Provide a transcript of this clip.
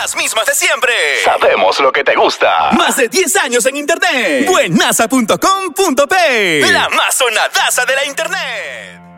las mismas de siempre. Sabemos lo que te gusta. Más de 10 años en internet. Buenaza.com.pe. La más sonadaza de la internet.